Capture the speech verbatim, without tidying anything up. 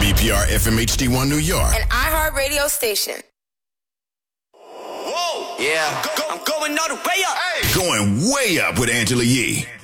W P R F M H D one New York. An iHeart radio station. Whoa. Yeah. I'm, go- I'm going all the way up. Hey. Going way up with Angela Yee.